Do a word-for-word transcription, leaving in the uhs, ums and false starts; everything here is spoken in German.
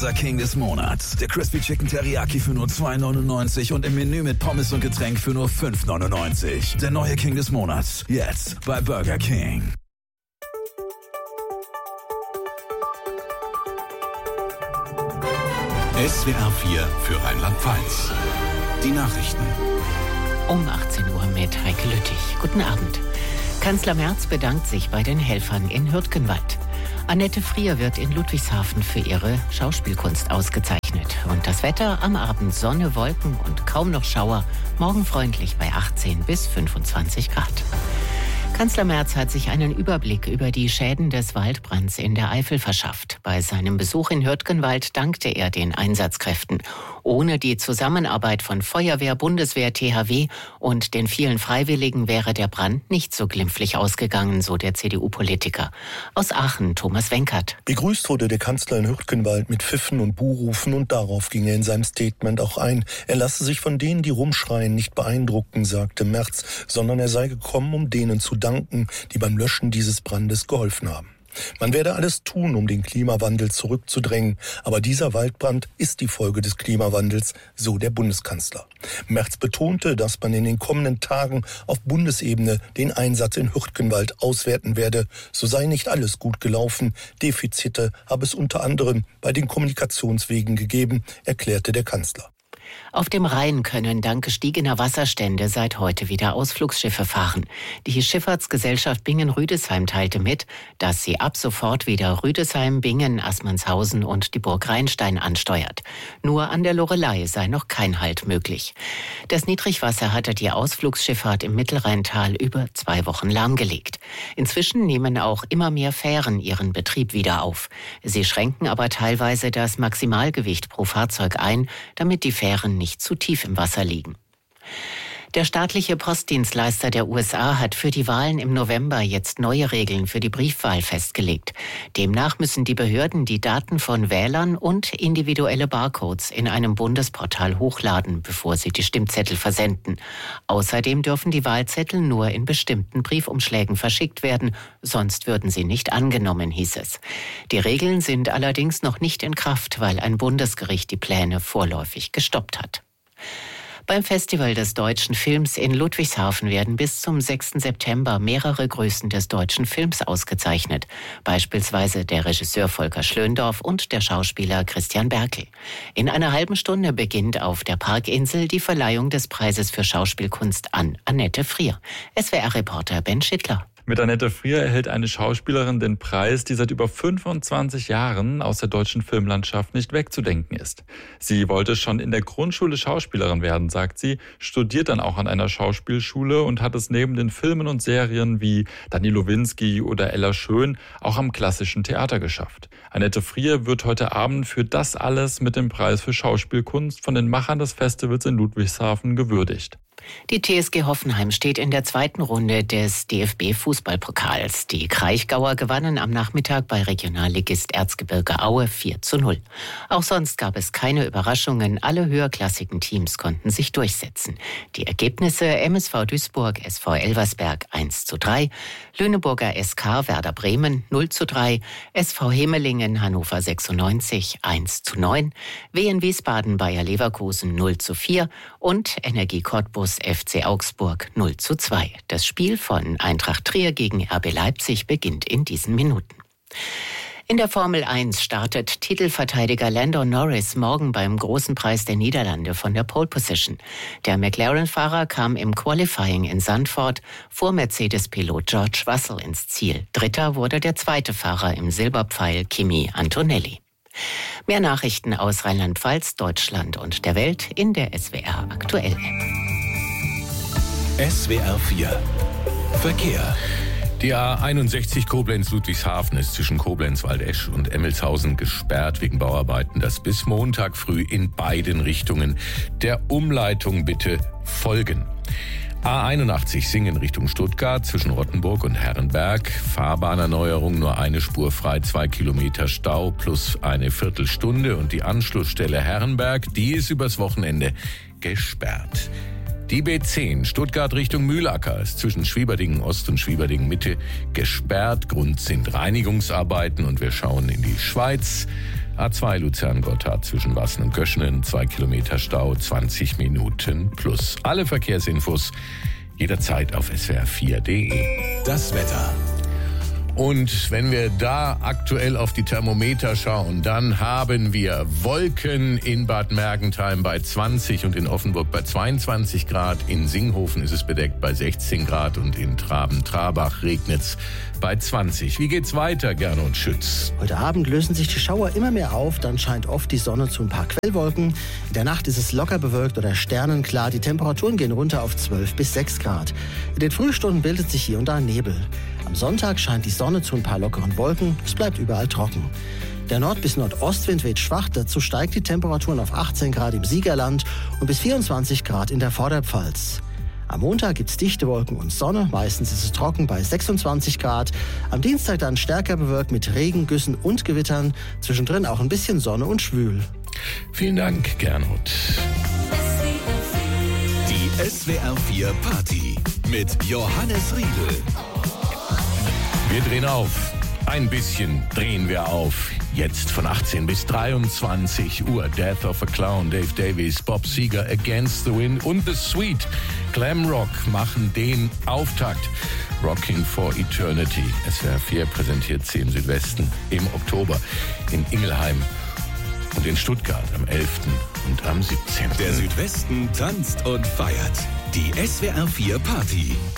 Burger King des Monats. Der Crispy Chicken Teriyaki für nur zwei neunundneunzig und im Menü mit Pommes und Getränk für nur fünf neunundneunzig. Der neue King des Monats. Jetzt bei Burger King. S W R vier für Rheinland-Pfalz. Die Nachrichten. Um achtzehn Uhr mit Heike Lüttich. Guten Abend. Kanzler Merz bedankt sich bei den Helfern in Hürtgenwald. Annette Frier wird in Ludwigshafen für ihre Schauspielkunst ausgezeichnet. Und das Wetter am Abend Sonne, Wolken und kaum noch Schauer. Morgen freundlich bei achtzehn bis fünfundzwanzig Grad. Kanzler Merz hat sich einen Überblick über die Schäden des Waldbrands in der Eifel verschafft. Bei seinem Besuch in Hürtgenwald dankte er den Einsatzkräften. Ohne die Zusammenarbeit von Feuerwehr, Bundeswehr, T H W und den vielen Freiwilligen wäre der Brand nicht so glimpflich ausgegangen, so der C D U-Politiker. Aus Aachen, Thomas Wenkert. Begrüßt wurde der Kanzler in Hürtgenwald mit Pfiffen und Buhrufen und darauf ging er in seinem Statement auch ein. Er lasse sich von denen, die rumschreien, nicht beeindrucken, sagte Merz, sondern er sei gekommen, um denen zu danken, die beim Löschen dieses Brandes geholfen haben. Man werde alles tun, um den Klimawandel zurückzudrängen, aber dieser Waldbrand ist die Folge des Klimawandels, so der Bundeskanzler. Merz betonte, dass man in den kommenden Tagen auf Bundesebene den Einsatz in Hürtgenwald auswerten werde. So sei nicht alles gut gelaufen, Defizite habe es unter anderem bei den Kommunikationswegen gegeben, erklärte der Kanzler. Auf dem Rhein können dank gestiegener Wasserstände seit heute wieder Ausflugsschiffe fahren. Die Schifffahrtsgesellschaft Bingen-Rüdesheim teilte mit, dass sie ab sofort wieder Rüdesheim, Bingen, Assmannshausen und die Burg Rheinstein ansteuert. Nur an der Loreley sei noch kein Halt möglich. Das Niedrigwasser hatte die Ausflugsschifffahrt im Mittelrheintal über zwei Wochen lahmgelegt. Inzwischen nehmen auch immer mehr Fähren ihren Betrieb wieder auf. Sie schränken aber teilweise das Maximalgewicht pro Fahrzeug ein, damit die Fähren nicht zu tief im Wasser liegen. Der staatliche Postdienstleister der U S A hat für die Wahlen im November jetzt neue Regeln für die Briefwahl festgelegt. Demnach müssen die Behörden die Daten von Wählern und individuelle Barcodes in einem Bundesportal hochladen, bevor sie die Stimmzettel versenden. Außerdem dürfen die Wahlzettel nur in bestimmten Briefumschlägen verschickt werden, sonst würden sie nicht angenommen, hieß es. Die Regeln sind allerdings noch nicht in Kraft, weil ein Bundesgericht die Pläne vorläufig gestoppt hat. Beim Festival des deutschen Films in Ludwigshafen werden bis zum sechsten September mehrere Größen des deutschen Films ausgezeichnet. Beispielsweise der Regisseur Volker Schlöndorff und der Schauspieler Christian Berkel. In einer halben Stunde beginnt auf der Parkinsel die Verleihung des Preises für Schauspielkunst an Annette Frier. S W R-Reporter Ben Schittler. Mit Annette Frier erhält eine Schauspielerin den Preis, die seit über fünfundzwanzig Jahren aus der deutschen Filmlandschaft nicht wegzudenken ist. Sie wollte schon in der Grundschule Schauspielerin werden, sagt sie, studiert dann auch an einer Schauspielschule und hat es neben den Filmen und Serien wie Danilo Winski oder Ella Schön auch am klassischen Theater geschafft. Annette Frier wird heute Abend für das alles mit dem Preis für Schauspielkunst von den Machern des Festivals in Ludwigshafen gewürdigt. Die T S G Hoffenheim steht in der zweiten Runde des D F B-Fußballpokals. Die Kraichgauer gewannen am Nachmittag bei Regionalligist Erzgebirge Aue vier zu null. Auch sonst gab es keine Überraschungen. Alle höherklassigen Teams konnten sich durchsetzen. Die Ergebnisse: M S V Duisburg, S V Elversberg eins zu drei, Lüneburger S K Werder Bremen null zu drei, S V Hemelingen Hannover sechsundneunzig eins zu neun, W N Wiesbaden Bayer Leverkusen null zu vier und Energie Cottbus F C Augsburg null zu zwei. Das Spiel von Eintracht Trier gegen R B Leipzig beginnt in diesen Minuten. In der Formel eins startet Titelverteidiger Lando Norris morgen beim Großen Preis der Niederlande von der Pole Position. Der McLaren-Fahrer kam im Qualifying in Zandvoort vor Mercedes-Pilot George Russell ins Ziel. Dritter wurde der zweite Fahrer im Silberpfeil Kimi Antonelli. Mehr Nachrichten aus Rheinland-Pfalz, Deutschland und der Welt in der S W R Aktuell App. S W R vier Verkehr. Die A einundsechzig Koblenz-Ludwigshafen ist zwischen Koblenz-Waldesch und Emmelshausen gesperrt wegen Bauarbeiten. Das bis Montag früh in beiden Richtungen. Der Umleitung bitte folgen. A einundachtzig Singen Richtung Stuttgart zwischen Rottenburg und Herrenberg. Fahrbahnerneuerung, nur eine Spur frei, zwei Kilometer Stau plus eine Viertelstunde. Und die Anschlussstelle Herrenberg, die ist übers Wochenende gesperrt. Die B zehn Stuttgart Richtung Mühlacker ist zwischen Schwieberdingen Ost und Schwieberdingen Mitte gesperrt. Grund sind Reinigungsarbeiten und wir schauen in die Schweiz. A zwei Luzern-Gotthard zwischen Wassen und Göschenen, zwei Kilometer Stau, zwanzig Minuten plus. Alle Verkehrsinfos jederzeit auf s w r vier punkt d e. Das Wetter. Und wenn wir da aktuell auf die Thermometer schauen, dann haben wir Wolken in Bad Mergentheim bei zwanzig und in Offenburg bei zweiundzwanzig Grad. In Singhofen ist es bedeckt bei sechzehn Grad und in Traben-Trabach regnet es bei zwanzig. Wie geht's weiter, Gernot Schütz? Heute Abend lösen sich die Schauer immer mehr auf, dann scheint oft die Sonne zu ein paar Quellwolken. In der Nacht ist es locker bewölkt oder sternenklar. Die Temperaturen gehen runter auf zwölf bis sechs Grad. In den Frühstunden bildet sich hier und da Nebel. Am Sonntag scheint die Sonne zu ein paar lockeren Wolken. Es bleibt überall trocken. Der Nord- bis Nordostwind weht schwach. Dazu steigt die Temperaturen auf achtzehn Grad im Siegerland und bis vierundzwanzig Grad in der Vorderpfalz. Am Montag gibt es dichte Wolken und Sonne. Meistens ist es trocken bei sechsundzwanzig Grad. Am Dienstag dann stärker bewölkt mit Regen, Güssen und Gewittern. Zwischendrin auch ein bisschen Sonne und schwül. Vielen Dank, Gernot. Die S W R vier Party mit Johannes Riedel. Wir drehen auf. Ein bisschen drehen wir auf. Jetzt von achtzehn bis dreiundzwanzig Uhr. Death of a Clown, Dave Davies, Bob Seger, Against the Wind und The Sweet. Glam Rock machen den Auftakt. Rocking for Eternity. S W R vier präsentiert sie im Südwesten im Oktober in Ingelheim und in Stuttgart am elften und am siebzehnten Der Südwesten tanzt und feiert. Die S W R vier Party.